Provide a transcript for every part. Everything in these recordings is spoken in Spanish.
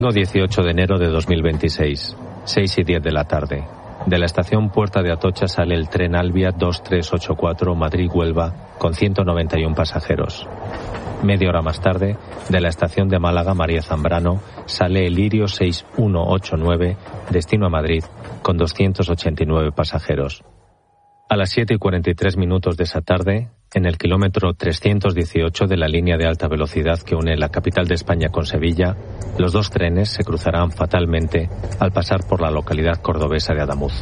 18 de enero de 2026, 6:10 de la tarde. De la estación Puerta de Atocha sale el tren Albia 2384 Madrid-Huelva con 191 pasajeros. Media hora más tarde, de la estación de Málaga María Zambrano sale el Lirio 6189 destino a Madrid con 289 pasajeros. A las 7:43 de esa tarde, en el kilómetro 318 de la línea de alta velocidad que une la capital de España con Sevilla, los dos trenes se cruzarán fatalmente al pasar por la localidad cordobesa de Adamuz.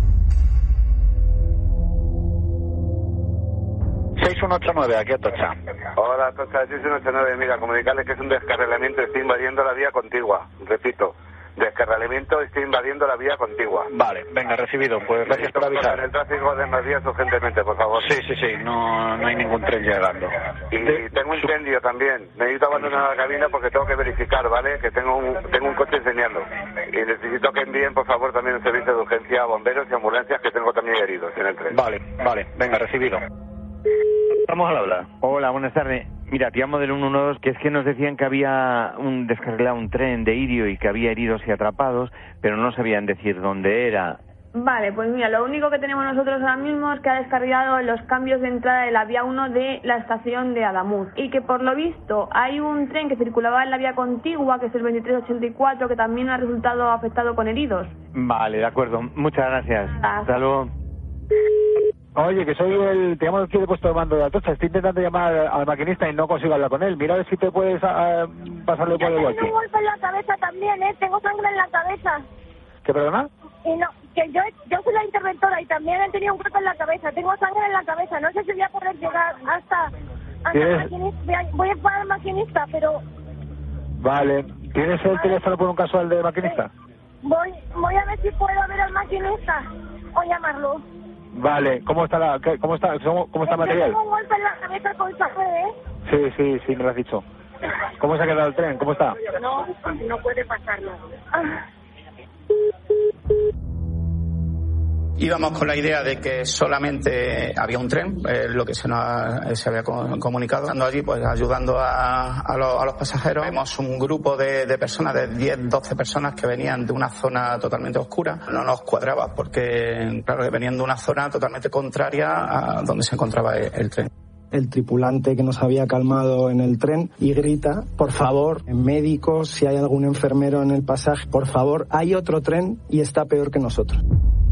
6189, aquí Atocha. Hola, Atocha, 6189. Mira, comunicarles que es un descarrilamiento, estoy invadiendo la vía contigua. Repito, descarrilamiento, estoy invadiendo la vía contigua. Vale, venga, recibido. Pues gracias por avisar. El tráfico de más vías urgentemente, por favor. Sí, no hay ningún tren llegando. Y tengo un incendio también. Necesito abandonar la cabina porque tengo que verificar, ¿vale? Que tengo un coche enseñando. Y necesito que envíen, por favor, también un servicio de urgencia a bomberos y ambulancias, que tengo también heridos en el tren. Vale, venga, recibido. Vamos al habla. Hola, buenas tardes. Mira, te llamo del 112, que es que nos decían que había descarrilado un tren de Irio y que había heridos y atrapados, pero no sabían decir dónde era. Vale, pues mira, lo único que tenemos nosotros ahora mismo es que ha descarrilado los cambios de entrada de la vía 1 de la estación de Adamuz y que por lo visto hay un tren que circulaba en la vía contigua, que es el 2384, que también ha resultado afectado con heridos. Vale, de acuerdo. Muchas gracias. Hasta luego. Oye, que te llamo aquí de puesto de mando de Atocha. Estoy intentando llamar al maquinista y no consigo hablar con él. Mira a ver si te puedes pasarle por el golpe. Tengo un golpe en la cabeza también, tengo sangre en la cabeza. ¿Qué, perdona? Y no, que yo soy la interventora y también he tenido un golpe en la cabeza. Tengo sangre en la cabeza. No sé si voy a poder llegar hasta el maquinista. Voy a parar al maquinista, pero... Vale. ¿Tienes el teléfono por un casual de maquinista? Voy a ver si puedo ver al maquinista o llamarlo. Vale, ¿cómo está el material? Tengo un golpe en la cabeza con sangre, Sí, me lo has dicho. ¿Cómo se ha quedado el tren? ¿Cómo está? No puede pasarlo. Íbamos con la idea de que solamente había un tren, lo que se había comunicado. Estando allí, pues ayudando a los pasajeros. Vemos un grupo de personas, de 10, 12 personas que venían de una zona totalmente oscura. No nos cuadraba porque, claro, que venían de una zona totalmente contraria a donde se encontraba el tren. El tripulante que nos había calmado en el tren y grita, por favor, médicos, si hay algún enfermero en el pasaje, por favor, hay otro tren y está peor que nosotros.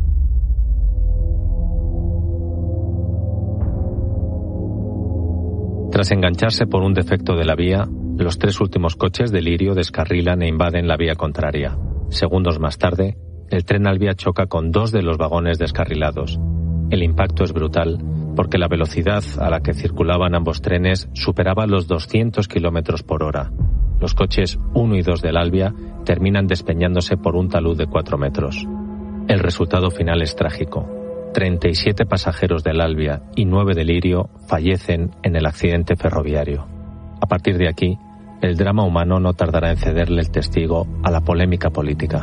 Tras engancharse por un defecto de la vía, los tres últimos coches del Lirio descarrilan e invaden la vía contraria. Segundos más tarde, el tren Albia choca con dos de los vagones descarrilados. El impacto es brutal porque la velocidad a la que circulaban ambos trenes superaba los 200 kilómetros por hora. Los coches 1 y 2 del Albia terminan despeñándose por un talud de 4 metros. El resultado final es trágico. 37 pasajeros del Albia y 9 del Lirio fallecen en el accidente ferroviario. A partir de aquí, el drama humano no tardará en cederle el testigo a la polémica política.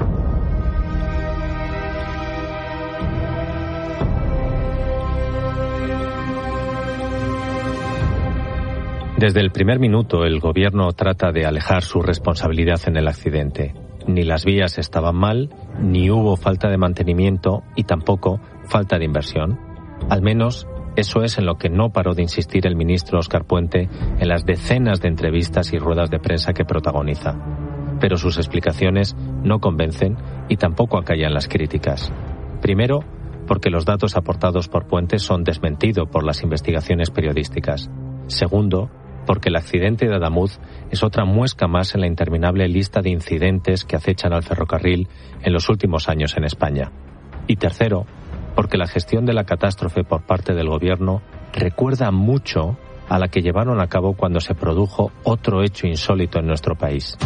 Desde el primer minuto, el gobierno trata de alejar su responsabilidad en el accidente. Ni las vías estaban mal, ni hubo falta de mantenimiento y tampoco falta de inversión. Al menos eso es en lo que no paró de insistir el ministro Óscar Puente en las decenas de entrevistas y ruedas de prensa que protagoniza. Pero sus explicaciones no convencen y tampoco acallan las críticas. Primero, porque los datos aportados por Puente son desmentidos por las investigaciones periodísticas. Segundo, porque el accidente de Adamuz es otra muesca más en la interminable lista de incidentes que acechan al ferrocarril en los últimos años en España. Y tercero, porque la gestión de la catástrofe por parte del gobierno recuerda mucho a la que llevaron a cabo cuando se produjo otro hecho insólito en nuestro país.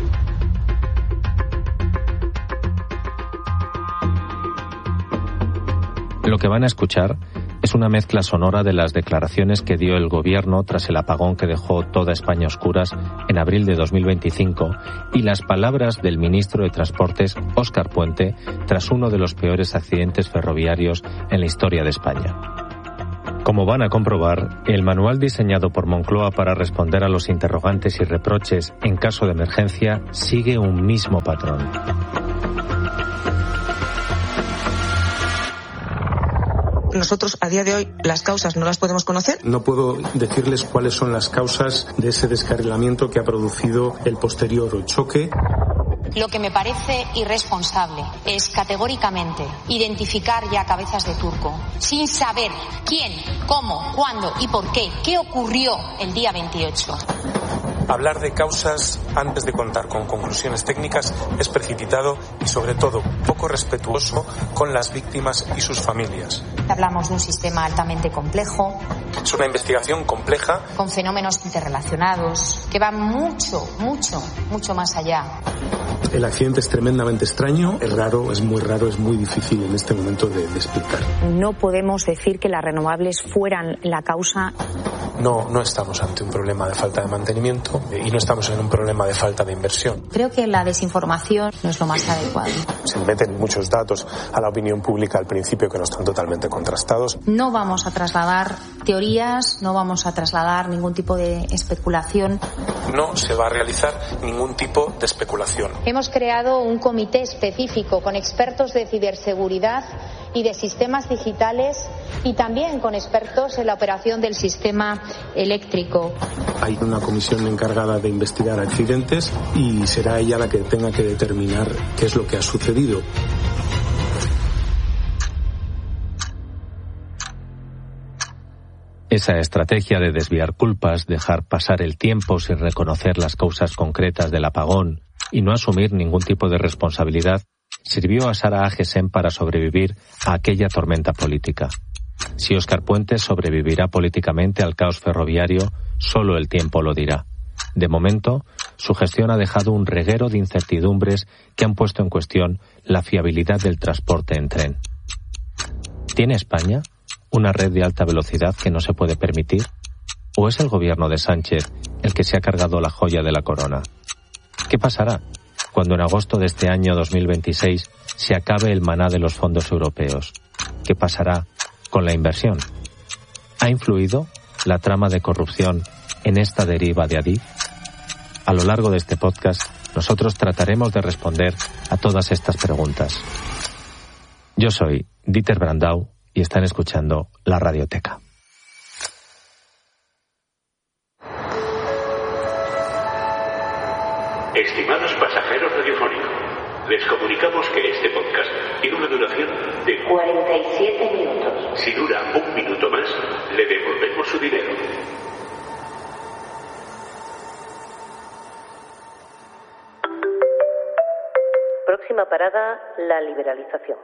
Lo que van a escuchar es una mezcla sonora de las declaraciones que dio el gobierno tras el apagón que dejó toda España a oscuras en abril de 2025 y las palabras del ministro de Transportes, Óscar Puente, tras uno de los peores accidentes ferroviarios en la historia de España. Como van a comprobar, el manual diseñado por Moncloa para responder a los interrogantes y reproches en caso de emergencia sigue un mismo patrón. Nosotros, a día de hoy, las causas no las podemos conocer. No puedo decirles cuáles son las causas de ese descarrilamiento que ha producido el posterior choque. Lo que me parece irresponsable es categóricamente identificar ya cabezas de turco sin saber quién, cómo, cuándo y por qué ocurrió el día 28. Hablar de causas antes de contar con conclusiones técnicas es precipitado y, sobre todo, poco respetuoso con las víctimas y sus familias. Hablamos de un sistema altamente complejo. Es una investigación compleja. Con fenómenos interrelacionados que van mucho más allá. El accidente es tremendamente extraño, es raro, es muy difícil en este momento de explicar. No podemos decir que las renovables fueran la causa. No estamos ante un problema de falta de mantenimiento y no estamos en un problema de falta de inversión. Creo que la desinformación no es lo más adecuado. Se meten muchos datos a la opinión pública al principio que no están totalmente contrastados. No vamos a trasladar teorías, no vamos a trasladar ningún tipo de especulación. No se va a realizar ningún tipo de especulación. Hemos creado un comité específico con expertos de ciberseguridad y de sistemas digitales y también con expertos en la operación del sistema eléctrico. Hay una comisión encargada de investigar accidentes y será ella la que tenga que determinar qué es lo que ha sucedido. Esa estrategia de desviar culpas, dejar pasar el tiempo sin reconocer las causas concretas del apagón y no asumir ningún tipo de responsabilidad sirvió a Sara Agesen para sobrevivir a aquella tormenta política. Si Óscar Puente sobrevivirá políticamente al caos ferroviario, solo el tiempo lo dirá. De momento, su gestión ha dejado un reguero de incertidumbres que han puesto en cuestión la fiabilidad del transporte en tren. ¿Tiene España una red de alta velocidad que no se puede permitir? ¿O es el gobierno de Sánchez el que se ha cargado la joya de la corona? ¿Qué pasará cuando en agosto de este año 2026 se acabe el maná de los fondos europeos? ¿Qué pasará con la inversión? ¿Ha influido la trama de corrupción en esta deriva de Adif? A lo largo de este podcast, nosotros trataremos de responder a todas estas preguntas. Yo soy Dieter Brandau y están escuchando La Radioteca. Estimados pasajeros radiofónicos, les comunicamos que este podcast tiene una duración de 47 minutos. Si dura un minuto más, le devolvemos su dinero. Próxima parada, la liberalización.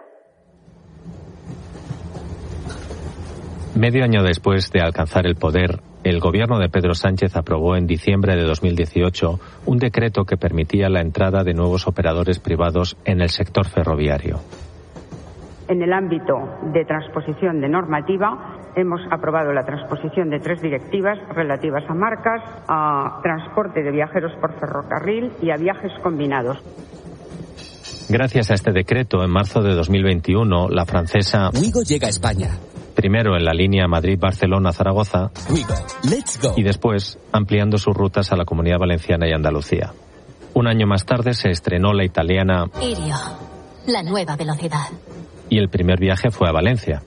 Medio año después de alcanzar el poder, el gobierno de Pedro Sánchez aprobó en diciembre de 2018 un decreto que permitía la entrada de nuevos operadores privados en el sector ferroviario. En el ámbito de transposición de normativa, hemos aprobado la transposición de 3 directivas relativas a marcas, a transporte de viajeros por ferrocarril y a viajes combinados. Gracias a este decreto, en marzo de 2021, la francesa Ouigo llega a España. Primero en la línea Madrid-Barcelona-Zaragoza y después ampliando sus rutas a la Comunidad Valenciana y Andalucía. Un año más tarde se estrenó la italiana Irio, la nueva velocidad. Y el primer viaje fue a Valencia.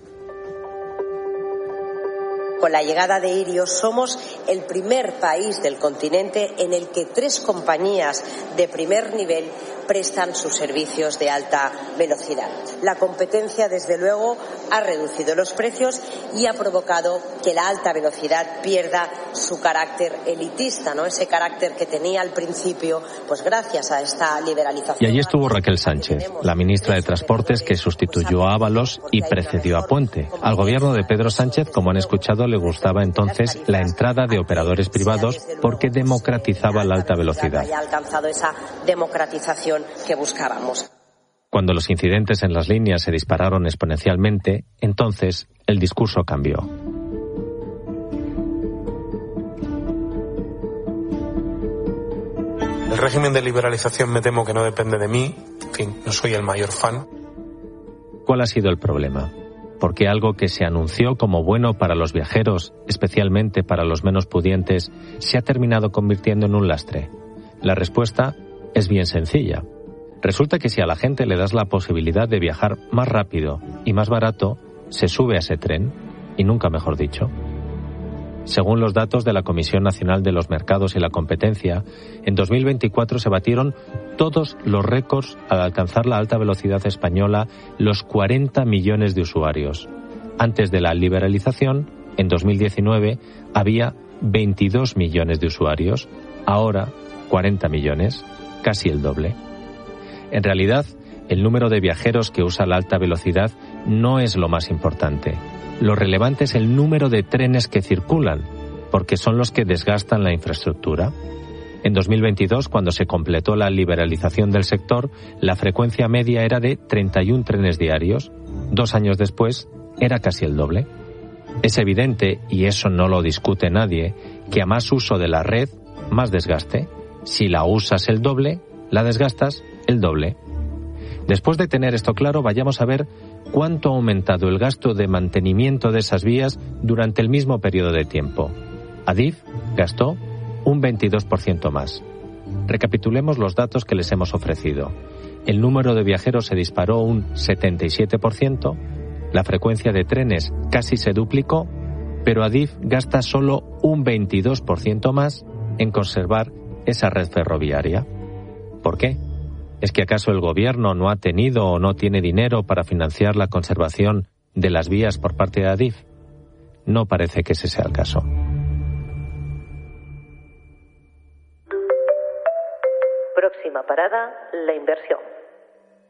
Con la llegada de Irio somos el primer país del continente en el que 3 compañías de primer nivel prestan sus servicios de alta velocidad. La competencia, desde luego, ha reducido los precios y ha provocado que la alta velocidad pierda su carácter elitista, ¿no? Ese carácter que tenía al principio, pues gracias a esta liberalización. Y allí estuvo Raquel Sánchez, la ministra de Transportes que sustituyó a Ábalos y precedió a Puente. Al gobierno de Pedro Sánchez, como han escuchado, le gustaba entonces la entrada de operadores privados porque democratizaba la alta velocidad. Ha alcanzado esa democratización que buscábamos. Cuando los incidentes en las líneas se dispararon exponencialmente, entonces el discurso cambió. El régimen de liberalización me temo que no depende de mí. En fin, no soy el mayor fan. ¿Cuál ha sido el problema? ¿Por qué algo que se anunció como bueno para los viajeros, especialmente para los menos pudientes, se ha terminado convirtiendo en un lastre? La respuesta es bien sencilla. Resulta que si a la gente le das la posibilidad de viajar más rápido y más barato, se sube a ese tren, y nunca mejor dicho. Según los datos de la Comisión Nacional de los Mercados y la Competencia, en 2024 se batieron todos los récords al alcanzar la alta velocidad española los 40 millones de usuarios. Antes de la liberalización, en 2019, había 22 millones de usuarios. Ahora, 40 millones, casi el doble. En realidad, el número de viajeros que usa la alta velocidad no es lo más importante. Lo relevante es el número de trenes que circulan, porque son los que desgastan la infraestructura. En 2022, cuando se completó la liberalización del sector, la frecuencia media era de 31 trenes diarios. 2 años después, era casi el doble. Es evidente, y eso no lo discute nadie, que a más uso de la red, más desgaste. Si la usas el doble, la desgastas el doble. Después de tener esto claro, vayamos a ver cuánto ha aumentado el gasto de mantenimiento de esas vías durante el mismo periodo de tiempo. Adif gastó un 22% más. Recapitulemos los datos que les hemos ofrecido. El número de viajeros se disparó un 77%, la frecuencia de trenes casi se duplicó, pero Adif gasta solo un 22% más en conservar esa red ferroviaria. ¿Por qué? ¿Es que acaso el gobierno no ha tenido o no tiene dinero para financiar la conservación de las vías por parte de Adif? No parece que ese sea el caso. Próxima parada, La Inversión.